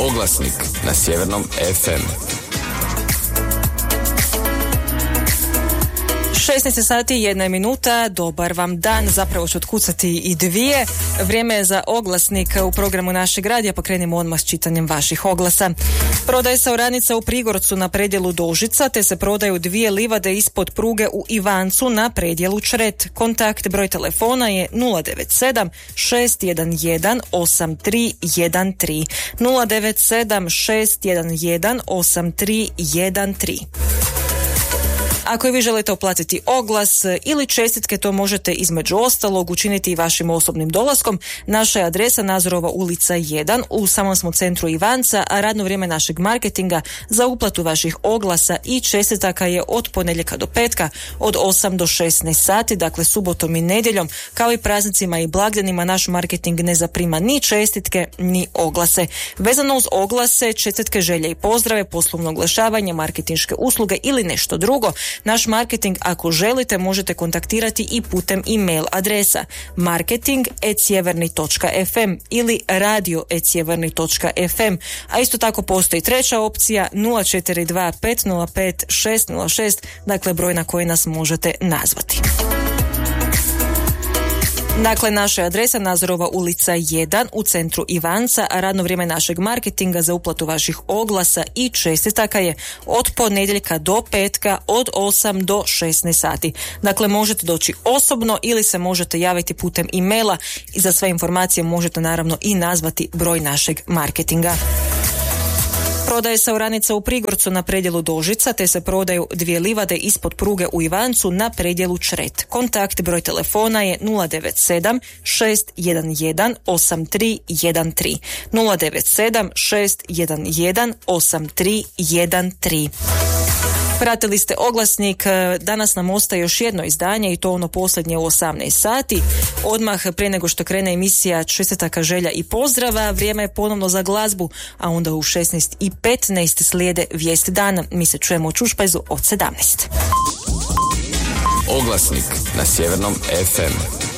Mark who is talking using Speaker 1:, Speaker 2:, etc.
Speaker 1: Oglasnik na Sjevernom FM.
Speaker 2: 16 sati i 1 minuta, dobar vam dan, zapravo će otkucati i 2. Vrijeme je za oglasnik u programu našeg radija, pa krenimo odmah s čitanjem vaših oglasa. Prodaje se oranica u Prigorcu na predjelu Dožica, te se prodaju 2 livade ispod pruge u Ivancu na predjelu Čret. Kontakt broj telefona je 097 611 8313 097 611 8313. Ako i vi želite uplatiti oglas ili čestitke, to možete između ostalog učiniti i vašim osobnim dolaskom. Naša je adresa Nazorova ulica 1, u samom smo centru Ivanca, a radno vrijeme našeg marketinga za uplatu vaših oglasa i čestitaka je od ponedjeljka do petka od 8 do 16 sati, dakle subotom i nedjeljom, kao i praznicima i blagdanima naš marketing ne zaprima ni čestitke ni oglase. Vezano uz oglase, čestitke, želje i pozdrave, poslovno oglašavanje, marketinške usluge ili nešto drugo, naš marketing, ako želite, možete kontaktirati i putem e-mail adresa marketing@sjeverni.fm ili radio@sjeverni.fm, a isto tako postoji treća opcija 042 505 606, dakle broj na koji nas možete nazvati. Dakle, naša je adresa Nazorova ulica 1 u centru Ivanca, a radno vrijeme našeg marketinga za uplatu vaših oglasa i čestitaka je od ponedjeljka do petka od 8 do 16 sati. Dakle, možete doći osobno ili se možete javiti putem e-maila i za sve informacije možete naravno i nazvati broj našeg marketinga. Prodaje se oranica u Prigorcu na predjelu Dožica, te se prodaju 2 livade ispod pruge u Ivancu na predjelu Čret. Kontakt broj telefona je 097 611 8313 097 611 8313. Pratili ste oglasnik, danas nam ostaje još jedno izdanje i to ono posljednje u 18 sati. Odmah prije nego što krene emisija čestitaka, želja i pozdrava, vrijeme je ponovno za glazbu, a onda u 16:15 slijede vijesti dana. Mi se čujemo u Čušpajzu od 17.
Speaker 1: Oglasnik na Sjevernom FM.